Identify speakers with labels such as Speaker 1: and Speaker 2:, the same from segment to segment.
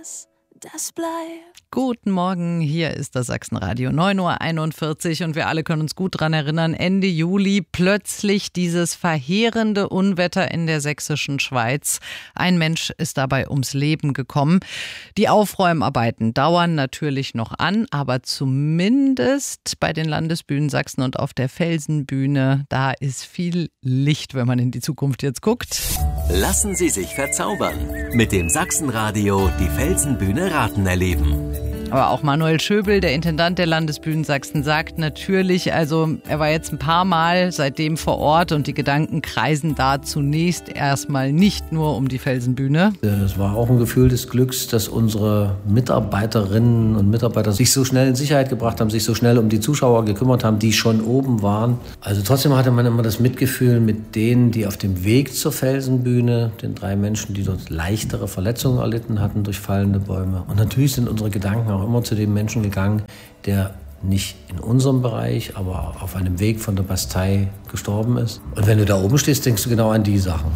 Speaker 1: das bleibt.
Speaker 2: Guten Morgen, hier ist das Sachsenradio 9:41 Uhr und wir alle können uns gut daran erinnern, Ende Juli plötzlich dieses verheerende Unwetter in der sächsischen Schweiz. Ein Mensch ist dabei ums Leben gekommen. Die Aufräumarbeiten dauern natürlich noch an, aber zumindest bei den Landesbühnen Sachsen und auf der Felsenbühne, da ist viel Licht, wenn man in die Zukunft jetzt guckt.
Speaker 3: Lassen Sie sich verzaubern. Mit dem Sachsenradio die Felsenbühne Raten erleben.
Speaker 2: Aber auch Manuel Schöbel, der Intendant der Landesbühnen Sachsen, sagt natürlich, also er war jetzt ein paar Mal seitdem vor Ort und die Gedanken kreisen da zunächst erstmal nicht nur um die Felsenbühne.
Speaker 4: Es war auch ein Gefühl des Glücks, dass unsere Mitarbeiterinnen und Mitarbeiter sich so schnell in Sicherheit gebracht haben, sich so schnell um die Zuschauer gekümmert haben, die schon oben waren. Also trotzdem hatte man immer das Mitgefühl mit denen, die auf dem Weg zur Felsenbühne, den 3 Menschen, die dort leichtere Verletzungen erlitten hatten durch fallende Bäume. Und natürlich sind unsere Gedanken auch immer zu dem Menschen gegangen, der nicht in unserem Bereich, aber auf einem Weg von der Bastei gestorben ist. Und wenn du da oben stehst, denkst du genau an die Sachen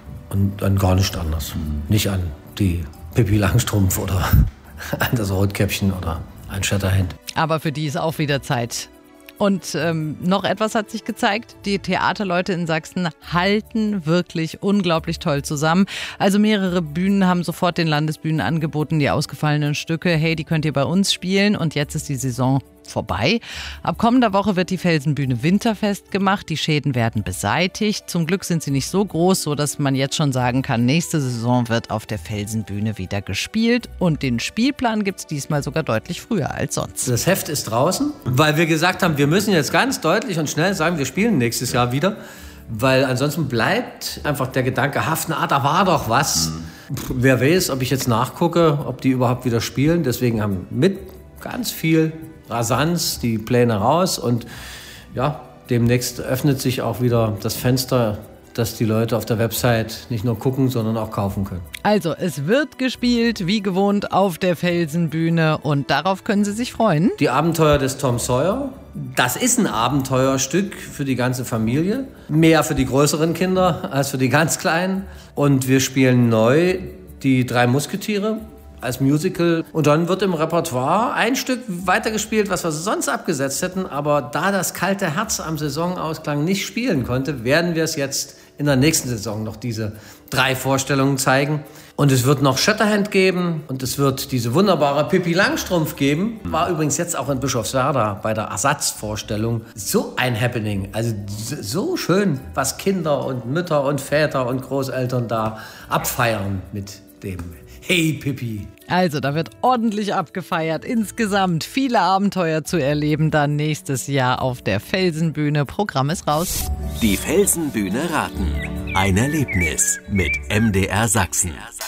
Speaker 4: und an gar nichts anderes. Nicht an die Pippi Langstrumpf oder an das Rotkäppchen oder an Shatterhand.
Speaker 2: Aber für die ist auch wieder Zeit. Und noch etwas hat sich gezeigt, die Theaterleute in Sachsen halten wirklich unglaublich toll zusammen. Also mehrere Bühnen haben sofort den Landesbühnen angeboten, die ausgefallenen Stücke, hey, die könnt ihr bei uns spielen und jetzt ist die Saison vorbei. Ab kommender Woche wird die Felsenbühne winterfest gemacht, die Schäden werden beseitigt. Zum Glück sind sie nicht so groß, sodass man jetzt schon sagen kann, nächste Saison wird auf der Felsenbühne wieder gespielt und den Spielplan gibt es diesmal sogar deutlich früher als sonst.
Speaker 4: Das Heft ist draußen, weil wir gesagt haben, wir müssen jetzt ganz deutlich und schnell sagen, wir spielen nächstes Jahr wieder, weil ansonsten bleibt einfach der Gedanke haften, da war doch was. Wer weiß, ob ich jetzt nachgucke, ob die überhaupt wieder spielen, deswegen haben mit ganz viel Rasanz die Pläne raus und ja, demnächst öffnet sich auch wieder das Fenster, dass die Leute auf der Website nicht nur gucken, sondern auch kaufen können.
Speaker 2: Also es wird gespielt, wie gewohnt, auf der Felsenbühne und darauf können Sie sich freuen.
Speaker 4: Die Abenteuer des Tom Sawyer, das ist ein Abenteuerstück für die ganze Familie. Mehr für die größeren Kinder als für die ganz Kleinen. Und wir spielen neu die 3 Musketiere als Musical. Und dann wird im Repertoire ein Stück weitergespielt, was wir sonst abgesetzt hätten. Aber da das kalte Herz am Saisonausklang nicht spielen konnte, werden wir es jetzt in der nächsten Saison noch diese 3 Vorstellungen zeigen. Und es wird noch Shatterhand geben und es wird diese wunderbare Pippi Langstrumpf geben. War übrigens jetzt auch in Bischofswerda bei der Ersatzvorstellung so ein Happening. Also so schön, was Kinder und Mütter und Väter und Großeltern da abfeiern mit dem Hey Pippi.
Speaker 2: Also da wird ordentlich abgefeiert. Insgesamt viele Abenteuer zu erleben dann nächstes Jahr auf der Felsenbühne. Programm ist raus.
Speaker 3: Die Felsenbühne Raten. Ein Erlebnis mit MDR Sachsen.